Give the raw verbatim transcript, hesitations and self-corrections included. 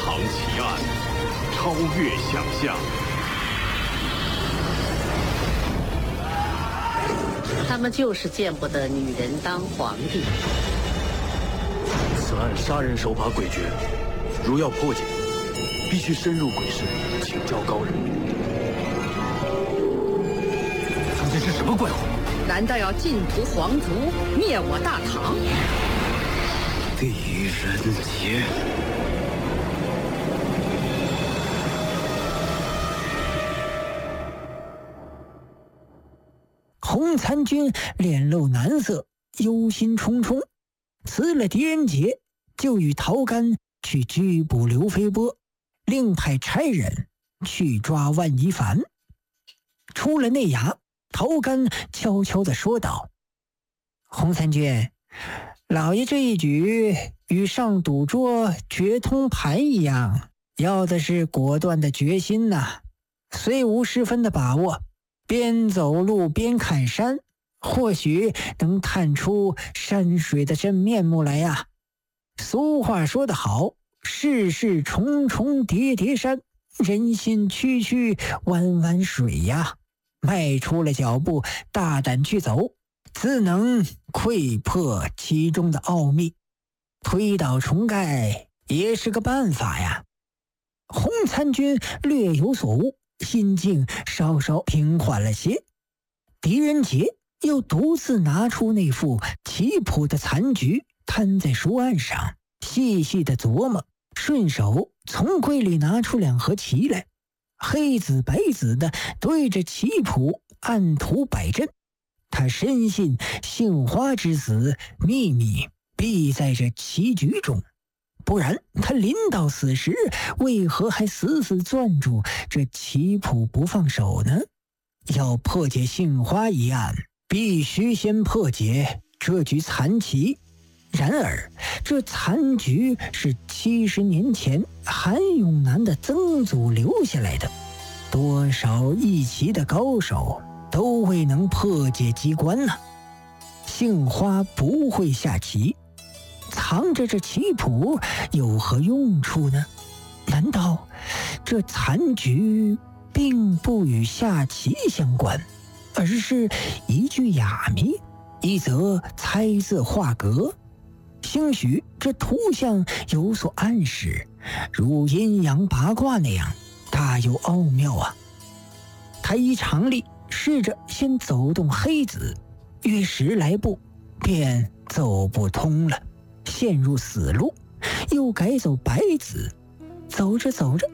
藏奇案，超越想象。 他们就是见不得女人当皇帝。 此案杀人手法诡谲，如要破解，必须深入鬼市，请教高人。 究竟是什么怪物？ 难道要尽屠皇族，灭我大唐？ 狄仁杰。 洪参军脸露难色，忧心忡忡，辞了狄仁杰，就与陶干去拘捕刘飞波，另派差人去抓万一凡。出了内衙，陶干悄悄地说道：“洪参军，老爷这一举与上赌桌决通盘一样，要的是果断的决心呐、啊。虽无十分的把握，边走路边看山，或许能探出山水的真面目来呀。俗话说得好，世事重重叠叠山，人心区区弯弯水呀。迈出了脚步，大胆去走，自能窥破其中的奥秘，推倒重盖也是个办法呀。”洪参军略有所悟，心境稍稍平缓了些。狄仁杰又独自拿出那副棋谱的残局，摊在书案上，细细的琢磨，顺手从柜里拿出两盒棋来，黑子白子的对着棋谱按图摆阵。他深信杏花之子秘密必在这棋局中，不然他临到死时，为何还死死攥住这棋谱不放手呢？要破解杏花一案，必须先破解这局残棋。然而这残局是七十年前韩永南的曾祖留下来的，多少一棋的高手都未能破解机关呢、啊。杏花不会下棋，藏着这棋谱有何用处呢？难道这残局并不与下棋相关，而是一句哑谜，一则猜字画格？兴许这图像有所暗示，如阴阳八卦那样，大有奥妙啊！他依常理试着先走动黑子，约十来步，便走不通了，陷入死路，又改走白子，走着走着